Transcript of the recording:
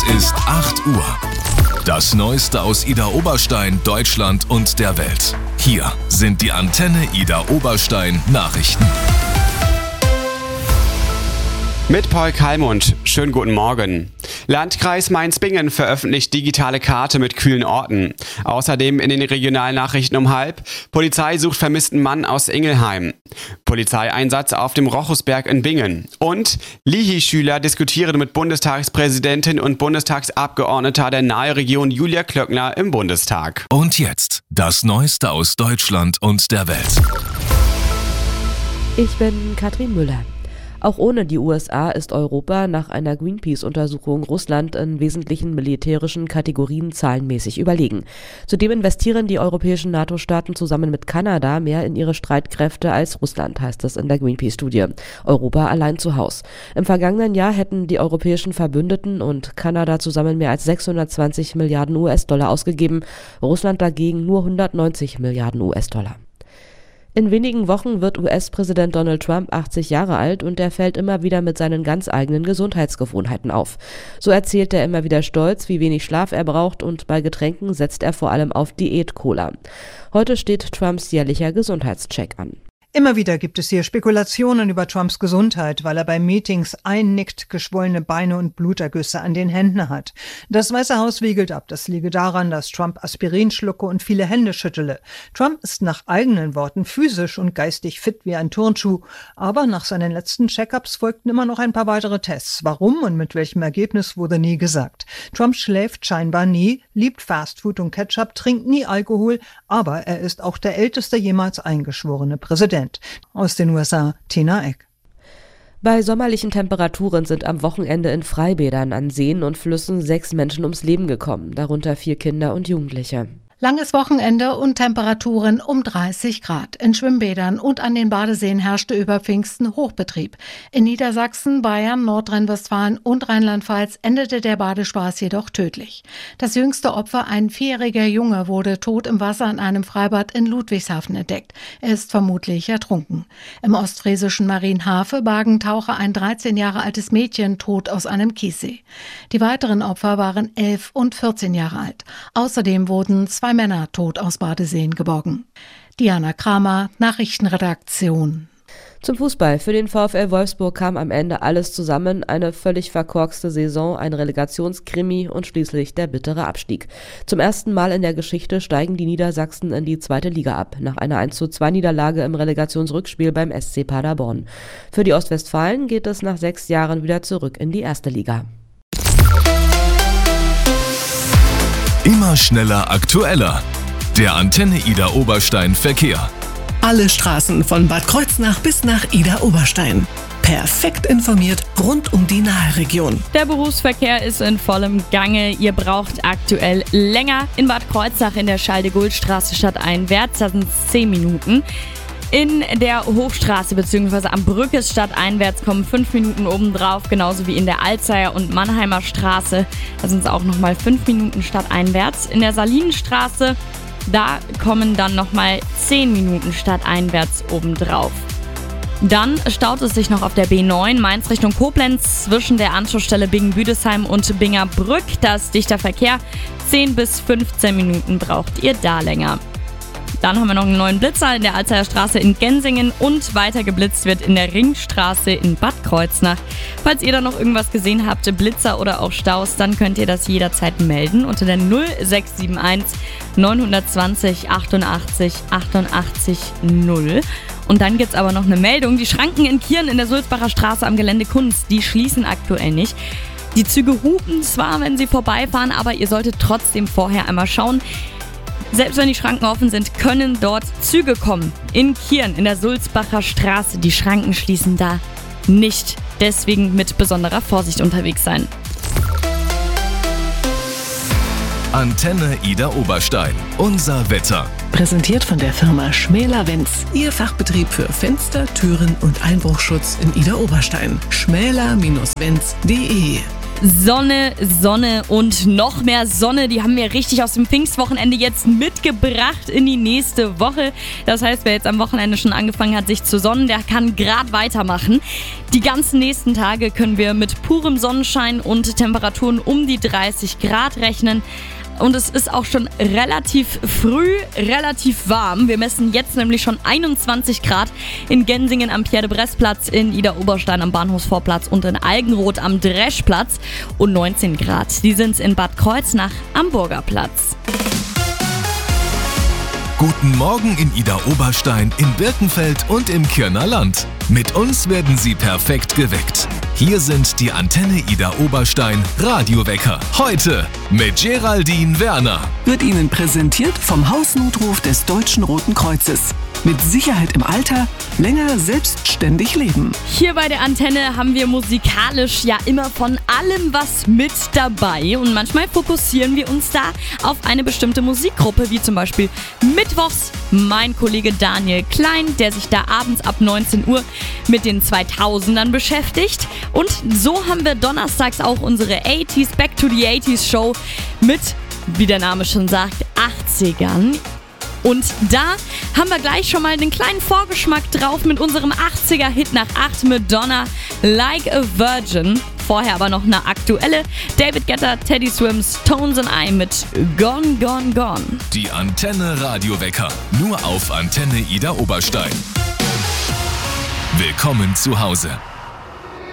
ist 8 Uhr. Das Neueste aus Ida Oberstein, Deutschland und der Welt. Hier sind die Antenne Ida Oberstein Nachrichten. Mit Paul Kalmund. Schönen guten Morgen. Landkreis Mainz-Bingen veröffentlicht digitale Karte mit kühlen Orten. Außerdem in den Regionalnachrichten um 12:30. Polizei sucht vermissten Mann aus Ingelheim. Polizeieinsatz auf dem Rochusberg in Bingen. Und Lihi-Schüler diskutieren mit Bundestagspräsidentin und Bundestagsabgeordneter der Nahe-Region Julia Klöckner im Bundestag. Und jetzt das Neueste aus Deutschland und der Welt. Ich bin Katrin Müller. Auch ohne die USA ist Europa nach einer Greenpeace-Untersuchung Russland in wesentlichen militärischen Kategorien zahlenmäßig überlegen. Zudem investieren die europäischen NATO-Staaten zusammen mit Kanada mehr in ihre Streitkräfte als Russland, heißt es in der Greenpeace-Studie. Europa allein zu Haus. Im vergangenen Jahr hätten die europäischen Verbündeten und Kanada zusammen mehr als 620 Milliarden US-Dollar ausgegeben, Russland dagegen nur 190 Milliarden US-Dollar. In wenigen Wochen wird US-Präsident Donald Trump 80 Jahre alt und er fällt immer wieder mit seinen ganz eigenen Gesundheitsgewohnheiten auf. So erzählt er immer wieder stolz, wie wenig Schlaf er braucht und bei Getränken setzt er vor allem auf Diät-Cola. Heute steht Trumps jährlicher Gesundheitscheck an. Immer wieder gibt es hier Spekulationen über Trumps Gesundheit, weil er bei Meetings einnickt, geschwollene Beine und Blutergüsse an den Händen hat. Das Weiße Haus wiegelt ab, das liege daran, dass Trump Aspirin schlucke und viele Hände schüttele. Trump ist nach eigenen Worten physisch und geistig fit wie ein Turnschuh, aber nach seinen letzten Check-ups folgten immer noch ein paar weitere Tests. Warum und mit welchem Ergebnis wurde nie gesagt. Trump schläft scheinbar nie, liebt Fastfood und Ketchup, trinkt nie Alkohol, aber er ist auch der älteste jemals eingeschworene Präsident. Aus den USA, Tina Eck. Bei sommerlichen Temperaturen sind am Wochenende in Freibädern an Seen und Flüssen 6 Menschen ums Leben gekommen, darunter 4 Kinder und Jugendliche. Langes Wochenende und Temperaturen um 30 Grad. In Schwimmbädern und an den Badeseen herrschte über Pfingsten Hochbetrieb. In Niedersachsen, Bayern, Nordrhein-Westfalen und Rheinland-Pfalz endete der Badespaß jedoch tödlich. Das jüngste Opfer, ein 4-jähriger Junge, wurde tot im Wasser in einem Freibad in Ludwigshafen entdeckt. Er ist vermutlich ertrunken. Im ostfriesischen Marienhafe bargen Taucher ein 13 Jahre altes Mädchen tot aus einem Kiessee. Die weiteren Opfer waren 11 und 14 Jahre alt. Außerdem wurden 2 Männer tot aus Badeseen geborgen. Diana Kramer, Nachrichtenredaktion. Zum Fußball. Für den VfL Wolfsburg kam am Ende alles zusammen. Eine völlig verkorkste Saison, ein Relegationskrimi und schließlich der bittere Abstieg. Zum ersten Mal in der Geschichte steigen die Niedersachsen in die 2. Liga ab, nach einer 1:2 Niederlage im Relegationsrückspiel beim SC Paderborn. Für die Ostwestfalen geht es nach 6 Jahren wieder zurück in die 1. Liga. Immer schneller, aktueller. Der Antenne Ida Oberstein Verkehr. Alle Straßen von Bad Kreuznach bis nach Ida Oberstein. Perfekt informiert rund um die Nahe-Region. Der Berufsverkehr ist in vollem Gange. Ihr braucht aktuell länger. In Bad Kreuznach in der Schall-de-Gaulle-Straße stadteinwärts, da sind es 10 Minuten. In der Hochstraße bzw. am Brückes stadteinwärts kommen 5 Minuten obendrauf, genauso wie in der Alzeier und Mannheimer Straße. Da sind es auch nochmal 5 Minuten stadteinwärts. In der Salinenstraße, da kommen dann nochmal 10 Minuten stadteinwärts obendrauf. Dann staut es sich noch auf der B9 Mainz Richtung Koblenz zwischen der Anschlussstelle Bingen-Büdesheim und Bingerbrück. Da ist dichter Verkehr. 10 bis 15 Minuten braucht ihr da länger. Dann haben wir noch einen neuen Blitzer in der Alzeier Straße in Gensingen und weiter geblitzt wird in der Ringstraße in Bad Kreuznach. Falls ihr da noch irgendwas gesehen habt, Blitzer oder auch Staus, dann könnt ihr das jederzeit melden unter der 0671 920 88 88 0. Und dann gibt's aber noch eine Meldung. Die Schranken in Kirn in der Sulzbacher Straße am Gelände Kunst, die schließen aktuell nicht. Die Züge hupen zwar, wenn sie vorbeifahren, aber ihr solltet trotzdem vorher einmal schauen. Selbst wenn die Schranken offen sind, können dort Züge kommen. In Kirn, in der Sulzbacher Straße. Die Schranken schließen da nicht. Deswegen mit besonderer Vorsicht unterwegs sein. Antenne Ida Oberstein. Unser Wetter. Präsentiert von der Firma Schmäler-Wenz. Ihr Fachbetrieb für Fenster, Türen und Einbruchschutz in Ida Oberstein. schmäler-wenz.de Sonne, Sonne und noch mehr Sonne. Die haben wir richtig aus dem Pfingstwochenende jetzt mitgebracht in die nächste Woche. Das heißt, wer jetzt am Wochenende schon angefangen hat, sich zu sonnen, der kann gerade weitermachen. Die ganzen nächsten Tage können wir mit purem Sonnenschein und Temperaturen um die 30 Grad rechnen. Und es ist auch schon relativ früh, relativ warm. Wir messen jetzt nämlich schon 21 Grad in Gensingen am Pierre-de-Bresse-Platz, in Idar-Oberstein am Bahnhofsvorplatz und in Algenroth am Dreschplatz. Und 19 Grad, die sind in Bad Kreuznach am Burgerplatz. Guten Morgen in Idar-Oberstein, in Birkenfeld und im Kirner Land. Mit uns werden Sie perfekt geweckt. Hier sind die Antenne Idar-Oberstein Radiowecker. Heute mit Geraldine Werner. Wird Ihnen präsentiert vom Hausnotruf des Deutschen Roten Kreuzes. Mit Sicherheit im Alter, länger selbstständig leben. Hier bei der Antenne haben wir musikalisch ja immer von allem was mit dabei. Und manchmal fokussieren wir uns da auf eine bestimmte Musikgruppe, wie zum Beispiel Mittwochs mein Kollege Daniel Klein, der sich da abends ab 19 Uhr mit den 2000ern beschäftigt. Und so haben wir donnerstags auch unsere 80s Back to the 80s Show mit, wie der Name schon sagt, 80ern. Und da haben wir gleich schon mal den kleinen Vorgeschmack drauf mit unserem 80er-Hit nach 8 Madonna, Like a Virgin. Vorher aber noch eine aktuelle David Guetta, Teddy Swims, Tones and I mit Gone, Gone, Gone. Die Antenne Radiowecker, nur auf Antenne Idar-Oberstein. Willkommen zu Hause.